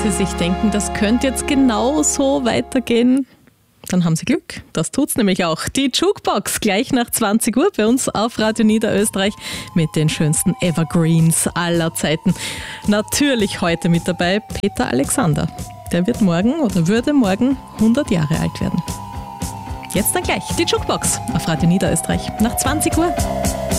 Sie sich denken, das könnte jetzt genau so weitergehen, dann haben Sie Glück. Das tut's nämlich auch. Die Jukebox gleich nach 20 Uhr bei uns auf Radio Niederösterreich mit den schönsten Evergreens aller Zeiten. Natürlich heute mit dabei Peter Alexander. Der wird morgen oder würde morgen 100 Jahre alt werden. Jetzt dann gleich die Jukebox auf Radio Niederösterreich nach 20 Uhr.